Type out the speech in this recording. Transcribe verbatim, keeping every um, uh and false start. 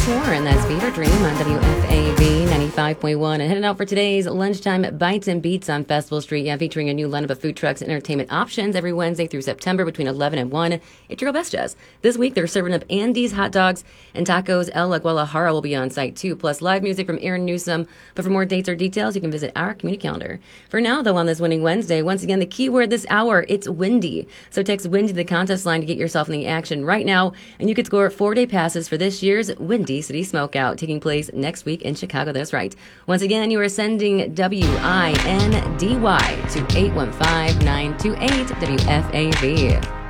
Warren. That's Fever Dream on W F A V ninety-five point one. And heading out for today's lunchtime Bites and Beats on Festival Street. Yeah, featuring a new lineup of food trucks and entertainment options every Wednesday through September between eleven and one. It's your girl Best Jazz. This week they're serving up Andy's hot dogs and tacos. El La Guadalajara will be on site too, plus live music from Aaron Newsom. But for more dates or details, you can visit our community calendar. For now, though, on this Winning Wednesday, once again, the keyword this hour, it's windy. So text windy to the contest line to get yourself in the action right now, and you could score four-day passes for this year's Windy City Smokeout, taking place next week in Chicago. That's right. Once again, you are sending W I N D Y to eight one five, nine two eight W F A V.